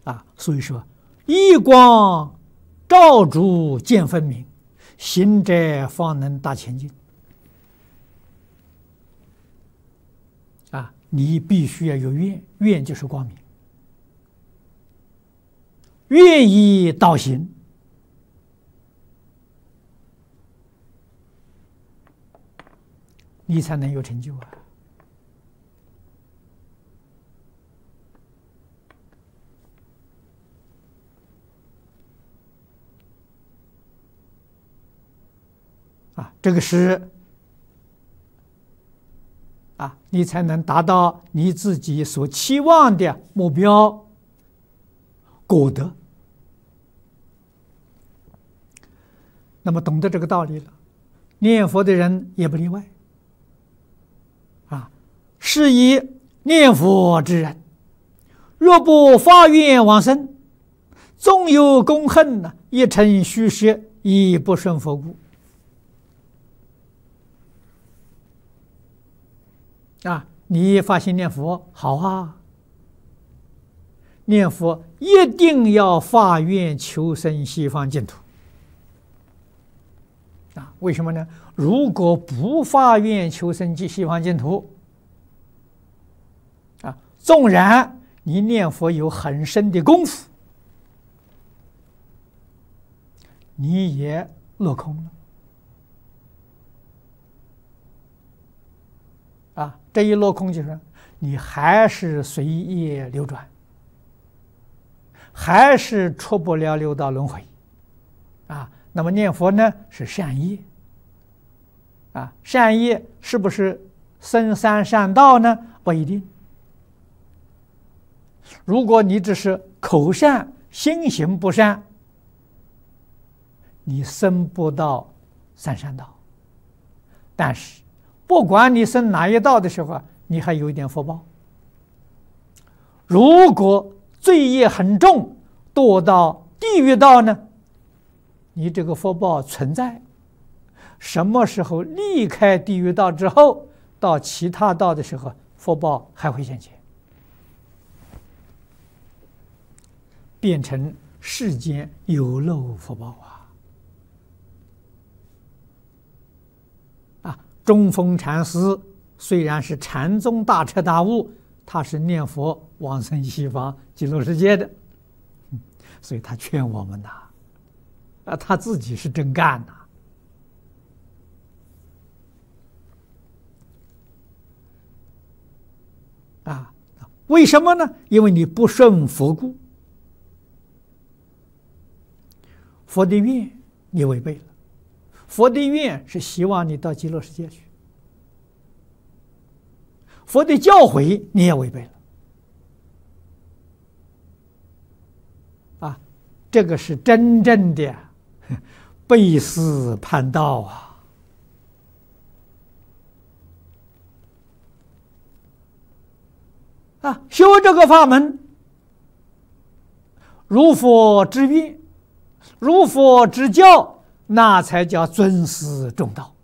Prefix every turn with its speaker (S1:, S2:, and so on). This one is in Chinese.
S1: 所以说，一光照诸见分明，行者方能达前进。你必须要有愿，愿就是光明，愿意导行，你才能有成就这个是你才能达到你自己所期望的目标果德。那么懂得这个道理了，念佛的人也不例外是以念佛之人，若不发愿往生，纵有功恨一成虚实，亦不顺佛故。你发心念佛好念佛一定要发愿求生西方净土为什么呢？如果不发愿求生西方净土纵然你念佛有很深的功夫，你也落空了这一落空就是你还是随业流转，还是出不了六道轮回那么念佛呢是善业善业是不是僧三善道呢？不一定。如果你只是口善心行不善，你升不到三善道。但是不管你升哪一道的时候你还有一点福报。如果罪业很重，堕到地狱道呢，你这个福报存在，什么时候离开地狱道之后，到其他道的时候，福报还会现前，变成世间有漏福报中峰禅师虽然是禅宗大彻大悟，他是念佛往生西方极乐世界的，所以他劝我们他自己是真干为什么呢？因为你不顺佛故，佛的愿你违背了。佛的愿是希望你到极乐世界去，佛的教诲你也违背了这个是真正的背思叛道修这个法门，如佛之愿，如佛之教，那才叫尊师重道